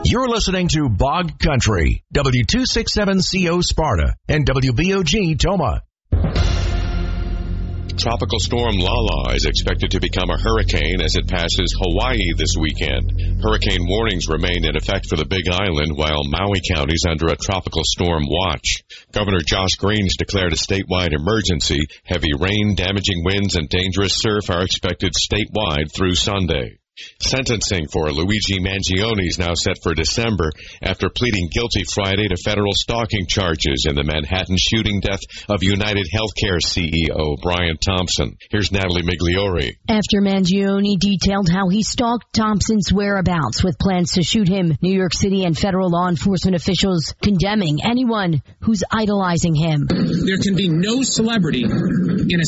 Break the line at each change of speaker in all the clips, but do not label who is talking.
You're listening to Bog Country, W267CO Sparta, and WBOG Toma.
Tropical storm Lala is expected to become a hurricane as it passes Hawaii this weekend. Hurricane warnings remain in effect for the Big Island, while Maui County is under a tropical storm watch. Governor Josh Green has declared a statewide emergency. Heavy rain, damaging winds, and dangerous surf are expected statewide through Sunday. Sentencing for Luigi Mangione is now set for December after pleading guilty Friday to federal stalking charges in the Manhattan shooting death of United Healthcare CEO Brian Thompson. Here's Natalie Migliore.
After Mangione detailed how he stalked Thompson's whereabouts with plans to shoot him, New York City and federal law enforcement officials condemning anyone who's idolizing him.
There can be no celebrity in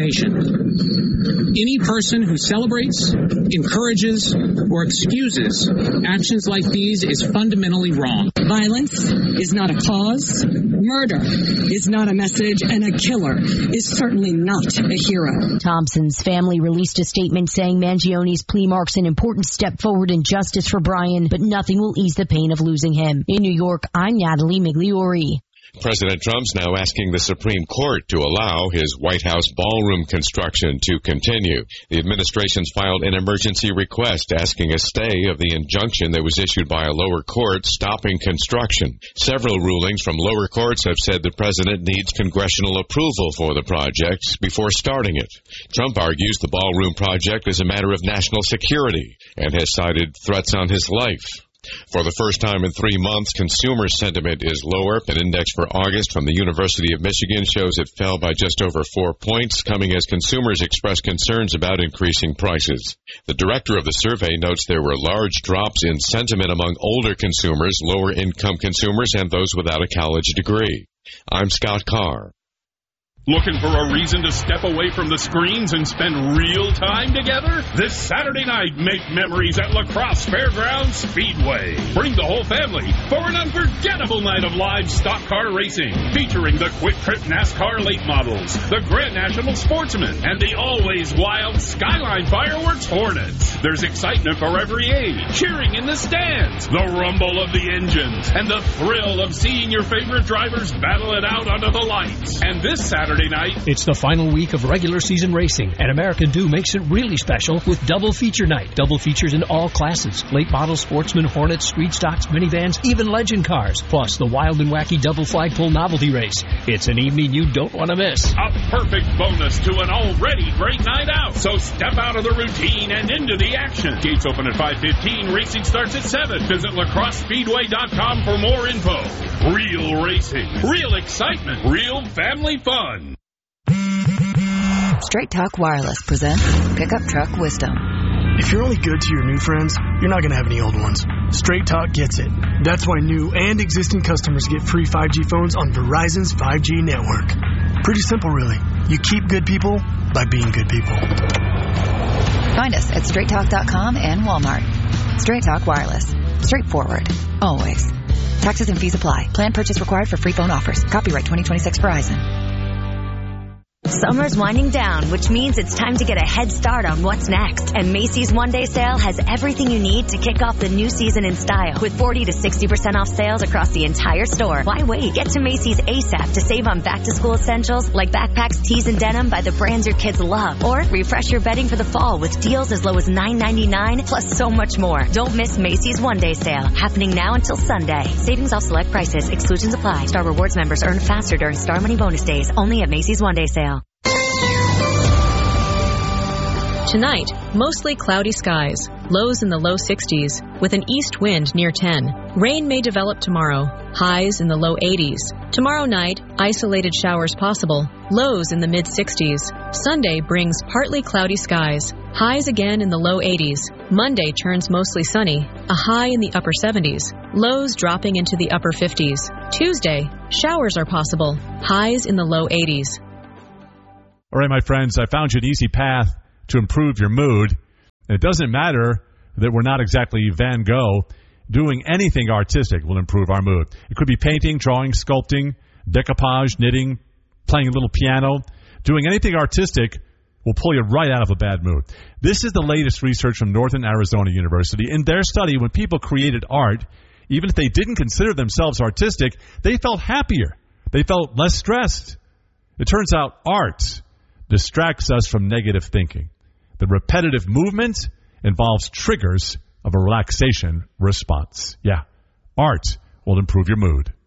assassination. Any person who celebrates, encourages, or excuses actions like these is fundamentally wrong.
Violence is not a cause, murder is not a message, and a killer is certainly not a hero.
Thompson's family released a statement saying Mangione's plea marks an important step forward in justice for Brian, but nothing will ease the pain of losing him. In New York, I'm Natalie Migliore.
President Trump's now asking the Supreme Court to allow his White House ballroom construction to continue. The administration's filed an emergency request asking a stay of the injunction that was issued by a lower court stopping construction. Several rulings from lower courts have said the president needs congressional approval for the project before starting it. Trump argues the ballroom project is a matter of national security and has cited threats on his life. For the first time in 3 months, consumer sentiment is lower. An index for August from the University of Michigan shows it fell by just over 4 points, coming as consumers express concerns about increasing prices. The director of the survey notes there were large drops in sentiment among older consumers, lower-income consumers, and those without a college degree. I'm Scott Carr.
Looking for a reason to step away from the screens and spend real time together? This Saturday night, make memories at La Crosse Fairgrounds Speedway. Bring the whole family for an unforgettable night of live stock car racing, featuring the Quick Trip NASCAR late models, the Grand National Sportsman, and the always wild Skyline Fireworks Hornets. There's excitement for every age, cheering in the stands, the rumble of the engines, and the thrill of seeing your favorite drivers battle it out under the lights. And this Saturday night,
it's the final week of regular season racing, and American Dew makes it really special with double feature night. Double features in all classes: late model, sportsman, Hornets, street stocks, minivans, even legend cars, plus the wild and wacky double flagpole novelty race. It's an evening you don't want to miss.
A perfect bonus to an already great night out. So step out of the routine and into the action. Gates open at 5:15. Racing starts at 7. Visit lacrossespeedway.com for more info. Real racing, real excitement, real family fun.
Straight Talk Wireless presents Pickup Truck Wisdom.
If you're only good to your new friends, you're not going to have any old ones. Straight Talk gets it. That's why new and existing customers get free 5G phones on Verizon's 5G network. Pretty simple, really. You keep good people by being good people.
Find us at straighttalk.com and Walmart. Straight Talk Wireless. Straightforward. Always. Taxes and fees apply. Plan purchase required for free phone offers. Copyright 2026 Verizon.
Summer's winding down, which means it's time to get a head start on what's next. And Macy's one-day sale has everything you need to kick off the new season in style. With 40 to 60% off sales across the entire store. Why wait? Get to Macy's ASAP to save on back-to-school essentials like backpacks, tees, and denim by the brands your kids love. Or refresh your bedding for the fall with deals as low as $9.99, plus so much more. Don't miss Macy's one-day sale, happening now until Sunday. Savings off select prices. Exclusions apply. Star Rewards members earn faster during Star Money bonus days. Only at Macy's one-day sale.
Tonight, mostly cloudy skies, lows in the low 60s, with an east wind near 10. Rain may develop tomorrow, highs in the low 80s. Tomorrow night, isolated showers possible, lows in the mid-60s. Sunday brings partly cloudy skies, highs again in the low 80s. Monday turns mostly sunny, a high in the upper 70s, lows dropping into the upper 50s. Tuesday, showers are possible, highs in the low 80s.
All right, my friends, I found you an easy path to improve your mood. And it doesn't matter that we're not exactly Van Gogh. Doing anything artistic will improve our mood. It could be painting, drawing, sculpting, decoupage, knitting, playing a little piano. Doing anything artistic will pull you right out of a bad mood. This is the latest research from Northern Arizona University. In their study, when people created art, even if they didn't consider themselves artistic, they felt happier. They felt less stressed. It turns out art distracts us from negative thinking. The repetitive movement involves triggers of a relaxation response. Yeah, art will improve your mood.